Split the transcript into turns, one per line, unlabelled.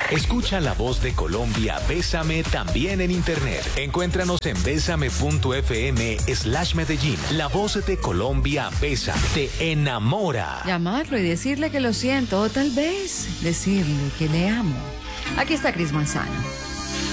Escucha la voz de Colombia, Bésame, también en internet. Encuéntranos en besame.fm/Medellín. La voz de Colombia, Bésame, te enamora.
Llamarlo y decirle que lo siento, o tal vez decirle que le amo. Aquí está Cris Manzano.